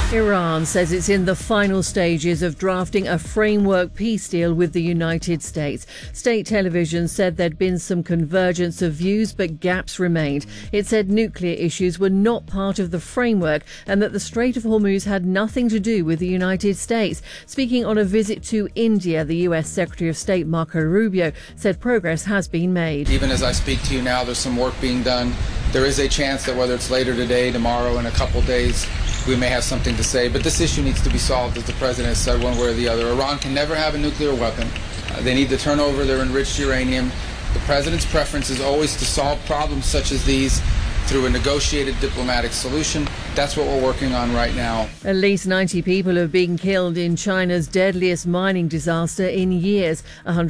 Iran says it's in the final stages of drafting a framework peace deal with the United States. State television said there'd been some convergence of views, but gaps remained. It said nuclear issues were not part of the framework and that the Strait of Hormuz had nothing to do with the United States. Speaking on a visit to India, the US Secretary of State Marco Rubio said progress has been made. Even as I speak to you now, there's some work being done. There is a chance that whether it's later today, tomorrow, in a couple days, we may have something to say. But this issue needs to be solved, as the president has said, one way or the other. Iran can never have a nuclear weapon. They need to turn over their enriched uranium. The president's preference is always to solve problems such as these through a negotiated diplomatic solution. That's what we're working on right now. At least 90 people have been killed in China's deadliest mining disaster in years.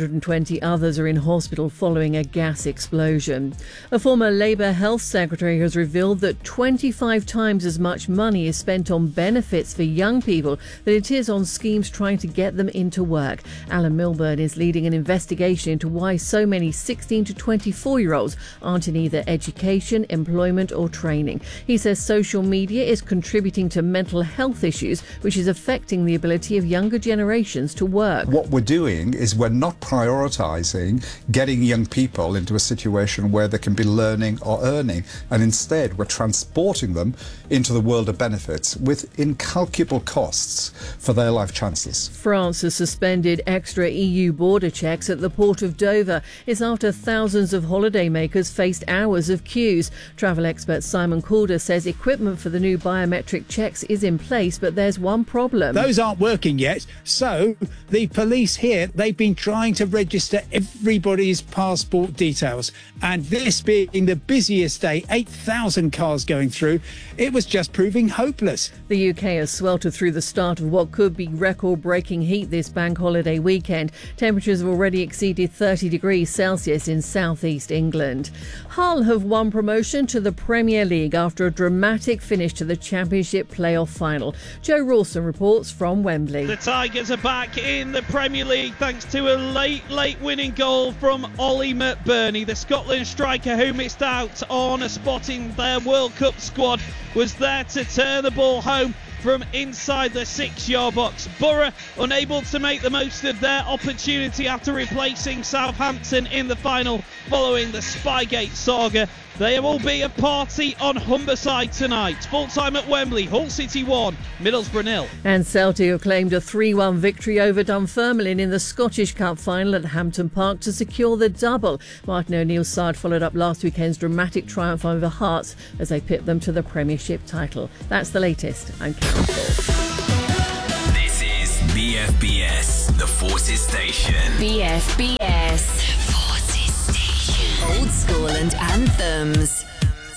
120 others are in hospital following a gas explosion. A former Labour Health Secretary has revealed that 25 times as much money is spent on benefits for young people than it is on schemes trying to get them into work. Alan Milburn is leading an investigation into why so many 16 to 24-year-olds aren't in either education, employment or training. He says social media is contributing to mental health issues, which is affecting the ability of younger generations to work. What we're doing is we're not prioritising getting young people into a situation where they can be learning or earning, and instead we're transporting them into the world of benefits with incalculable costs for their life chances. France has suspended extra EU border checks at the port of Dover. It's after thousands of holidaymakers faced hours of queues. Travel expert Simon Calder says equipment for the new biometric checks is in place, but there's one problem. Those aren't working yet, so the police here, they've been trying to register everybody's passport details, and this being the busiest day, 8,000 cars going through, it was just proving hopeless. The UK has sweltered through the start of what could be record-breaking heat this bank holiday weekend. Temperatures have already exceeded 30 degrees Celsius in southeast England. Hull have won promotion to the Premier League after a dramatic finish to the Championship playoff final. Joe Rawson reports from Wembley. The Tigers are back in the Premier League thanks to a late winning goal from Ollie McBurney. The Scotland striker who missed out on a spot in their World Cup squad was there to turn the ball home from inside the 6-yard box. Borough unable to make the most of their opportunity after replacing Southampton in the final following the Spygate saga. There will be a party on Humberside tonight. Full time at Wembley, Hull City 1, Middlesbrough 0. And Celtic have claimed a 3-1 victory over Dunfermline in the Scottish Cup final at Hampton Park to secure the double. Martin O'Neill's side followed up last weekend's dramatic triumph over Hearts as they pipped them to the Premiership title. That's the latest. I'm Karen Thorpe. This is BFBS, the Forces Station. BFBS, Forces Station. Old school and anthems.